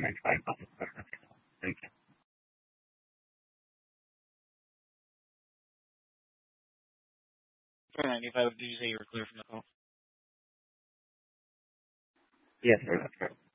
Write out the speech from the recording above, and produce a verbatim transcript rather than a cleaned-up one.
Thank you. four ninety-five, did you say you were clear from the call? Yes, sir, that's correct.